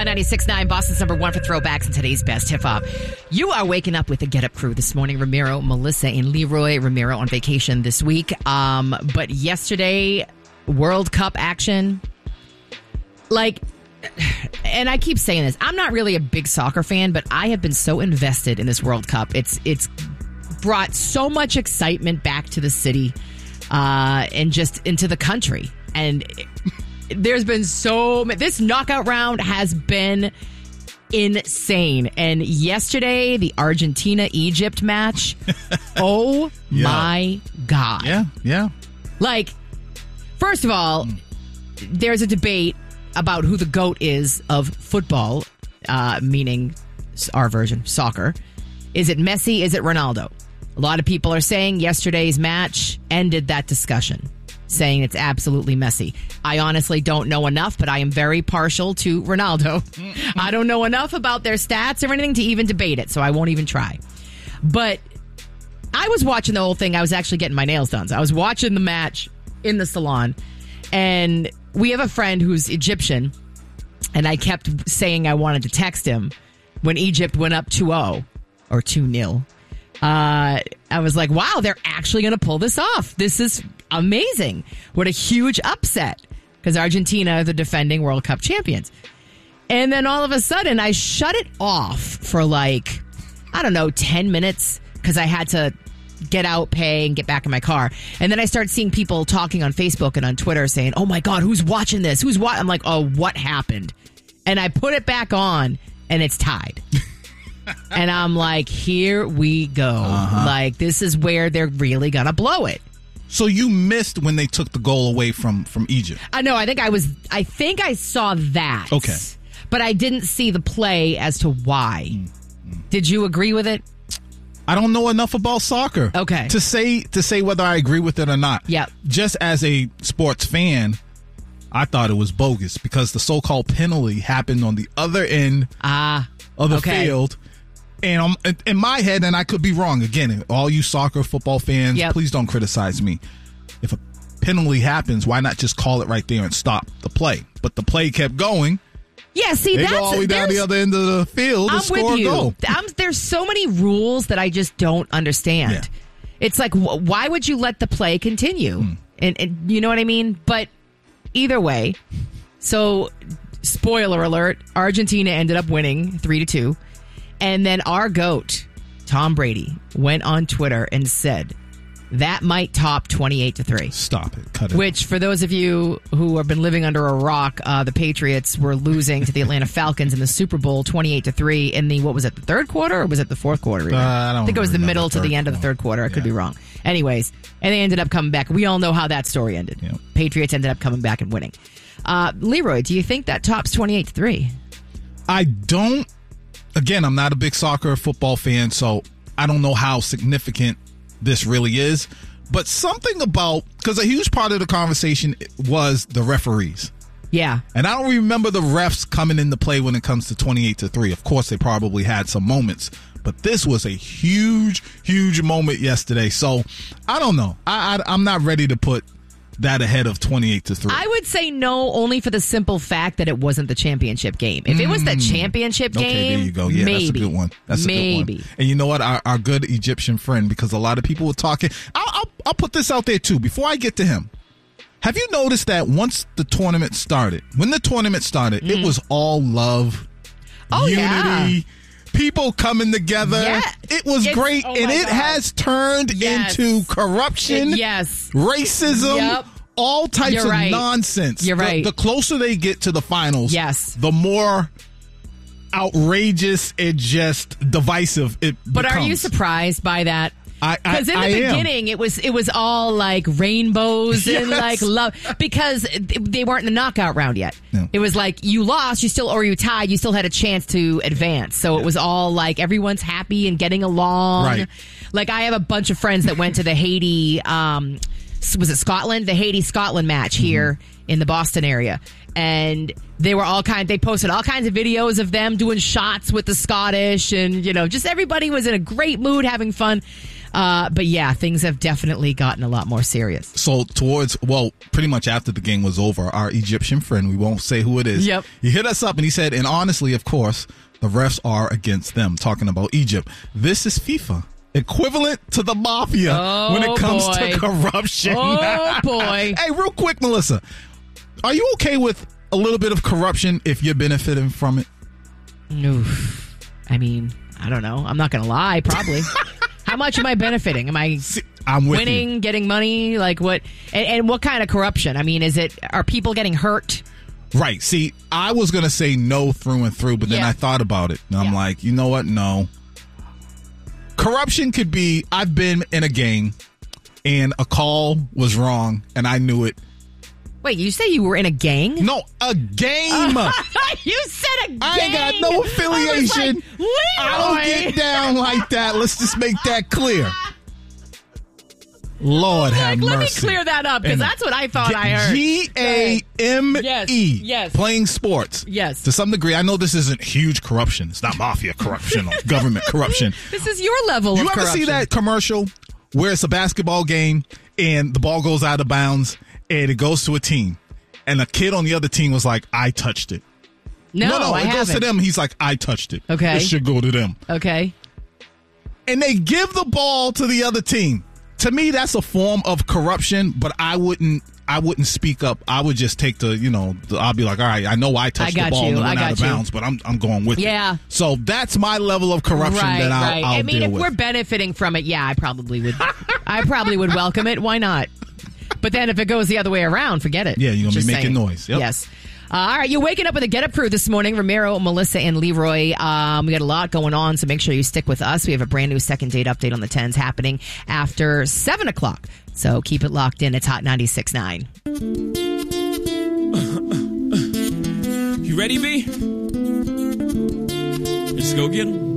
on 96.9, Boston's number one for throwbacks and today's best hip-hop. You are waking up with the Get Up crew this morning. Ramiro, Melissa, and Leroy. Ramiro on vacation this week. But yesterday, World Cup action. And I keep saying this, I'm not really a big soccer fan, but I have been so invested in this World Cup. It's brought so much excitement back to the city and just into the country. And there's been this knockout round has been insane. And yesterday, the Argentina-Egypt match, oh my God. Yeah. First of all, there's a debate about who the GOAT is of football, meaning our version, soccer. Is it Messi? Is it Ronaldo? A lot of people are saying yesterday's match ended that discussion, saying it's absolutely Messi. I honestly don't know enough, but I am very partial to Ronaldo. I don't know enough about their stats or anything to even debate it, so I won't even try. But I was watching the whole thing. I was actually getting my nails done. So I was watching the match in the salon, and we have a friend who's Egyptian, and I kept saying I wanted to text him when Egypt went up 2-0 or 2-0. I was like, wow, they're actually going to pull this off. This is amazing. What a huge upset, because Argentina are the defending World Cup champions. And then all of a sudden, I shut it off for 10 minutes, because I had to get out, pay, and get back in my car. And then I started seeing people talking on Facebook and on Twitter saying, oh my God, who's watching this? I'm like, oh, what happened? And I put it back on, and it's tied. And I'm like, here we go. This is where they're really going to blow it. So you missed when they took the goal away from Egypt. I know. I think I saw that. Okay. But I didn't see the play as to why. Did you agree with it? I don't know enough about soccer. Okay. To say whether I agree with it or not. Yep. Just as a sports fan, I thought it was bogus, because the so-called penalty happened on the other end of the field. And in my head, and I could be wrong, again, all you soccer football fans, please don't criticize me. If a penalty happens, why not just call it right there and stop the play? But the play kept going. Yeah, see, they go all the way down the other end of the field and score a goal. There's so many rules that I just don't understand. Yeah. It's like, why would you let the play continue? And you know what I mean? But either way, so spoiler alert, Argentina ended up winning 3-2. And then our GOAT, Tom Brady, went on Twitter and said that might top 28-3. Stop it. Cut it. Which, for those of you who have been living under a rock, the Patriots were losing to the Atlanta Falcons in the Super Bowl 28-3 in the, what was it, the third quarter, or was it the fourth quarter? I think it was the middle to the end of the third quarter. I could be wrong. Anyways, and they ended up coming back. We all know how that story ended. Yep. Patriots ended up coming back and winning. Leroy, do you think that tops 28-3? I don't. Again, I'm not a big soccer football fan, so I don't know how significant this really is. But something about, because a huge part of the conversation was the referees. Yeah. And I don't remember the refs coming into play when it comes to 28-3. Of course, they probably had some moments, but this was a huge, huge moment yesterday. So I don't know. I'm not ready to put that ahead of 28-3. I would say no, only for the simple fact that it wasn't the championship game. If it was the championship game, okay, there you go. Yeah, maybe. That's a good one. That's a good one. And you know what? Our good Egyptian friend, because a lot of people were talking. I'll put this out there too. Before I get to him, have you noticed that once the tournament started, it was all love, unity, people coming together. Yeah. It was great, and it has turned into corruption, racism, all types of nonsense. You're right. The closer they get to the finals, the more outrageous and just divisive it becomes. But are you surprised by that? Because in the beginning, it was all like rainbows and like love, because they weren't in the knockout round yet. No. It was like you lost, or you tied, you still had a chance to advance. So it was all like everyone's happy and getting along. Right. Like I have a bunch of friends that went to the Haiti, was it Scotland? The Haiti-Scotland match here in the Boston area. And they were they posted all kinds of videos of them doing shots with the Scottish, and just everybody was in a great mood, having fun. But yeah, things have definitely gotten a lot more serious. So pretty much after the game was over, our Egyptian friend, we won't say who it is. Yep. He hit us up and he said, and honestly, of course, the refs are against them, talking about Egypt. This is FIFA. Equivalent to the mafia when it comes to corruption. Oh, boy. Hey, real quick, Melissa, are you okay with a little bit of corruption if you're benefiting from it? Oof. I mean, I don't know. I'm not going to lie, probably. How much am I benefiting? Am I winning, getting money? Like what? And what kind of corruption? I mean, are people getting hurt? Right. See, I was going to say no through and through, but then I thought about it. And I'm like, you know what? No. Corruption could be, I've been in a game and a call was wrong and I knew it. Wait, you say you were in a gang? No, a game. You said a gang. I ain't got no affiliation. I don't get down like that. Let's just make that clear. Lord have mercy. Let me clear that up because that's what I thought I heard. GAME. Yes. Playing sports. Yes. To some degree, I know this isn't huge corruption. It's not mafia corruption or government corruption. This is your level of corruption. You ever see that commercial where it's a basketball game and the ball goes out of bounds and it goes to a team and a kid on the other team was like, I touched it. No, it goes to them. He's like, I touched it. Okay. It should go to them. Okay. And they give the ball to the other team. To me, that's a form of corruption, but I wouldn't speak up. I would just take I'll be like, all right, I know I touched the ball and went out of bounds, but I'm going with it. Yeah. So that's my level of corruption that I'll deal with. I mean, if we're benefiting from it, I probably would. I probably would welcome it. Why not? But then if it goes the other way around, forget it. Yeah, you're going to be making noise. Yep. Yes. All right, you're waking up with a Get Up crew this morning. Ramiro, Melissa, and Leroy. We got a lot going on, so make sure you stick with us. We have a brand new second date update on the 10s happening after 7 o'clock. So keep it locked in. It's Hot 96.9. You ready, B? Let's go get 'em.